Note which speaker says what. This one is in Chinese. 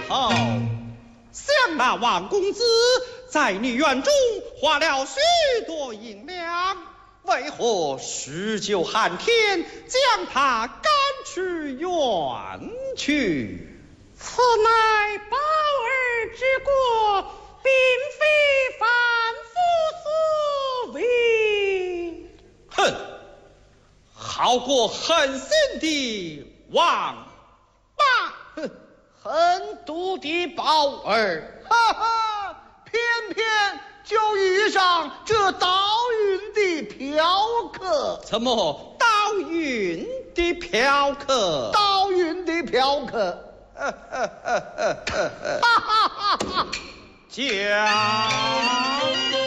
Speaker 1: 后，想那王公子在你园中花了许多银两，为何十九寒天将他赶去园去？
Speaker 2: 此乃宝儿之过，并非凡夫所为。
Speaker 1: 哼，好过狠心的王八！
Speaker 3: 哼，狠毒的宝儿，哈哈，偏偏就遇上这倒运的嫖客。
Speaker 1: 怎么倒运的嫖客？
Speaker 3: 倒运的嫖客。哈哈哈哈哈！
Speaker 1: 讲。